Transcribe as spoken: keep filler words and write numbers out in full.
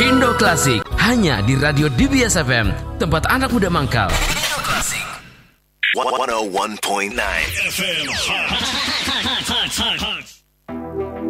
Indo Klasik hanya di Radio D B S F M, tempat anak muda mangkal. Indo Klasik one oh one point nine F M.